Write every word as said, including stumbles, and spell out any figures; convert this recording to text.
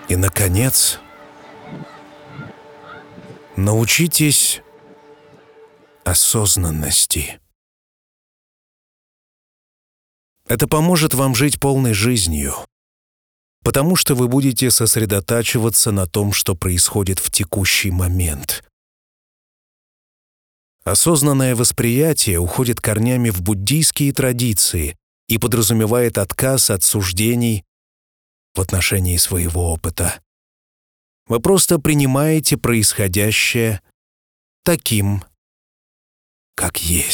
И, наконец, научитесь осознанности. Это поможет вам жить полной жизнью, потому что вы будете сосредотачиваться на том, что происходит в текущий момент. Осознанное восприятие уходит корнями в буддийские традиции и подразумевает отказ от суждений в отношении своего опыта. Вы просто принимаете происходящее таким, как есть.